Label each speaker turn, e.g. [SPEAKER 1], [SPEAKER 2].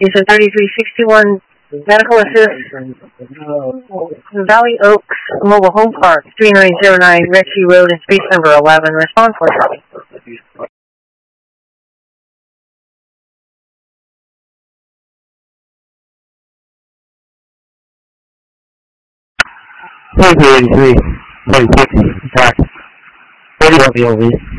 [SPEAKER 1] Houston 3361 Medical Assist, Valley Oaks Mobile Home Park, 3909 Ritchie Road and space number 11. Respond for me.
[SPEAKER 2] Three 2050, attack. 31 VLV.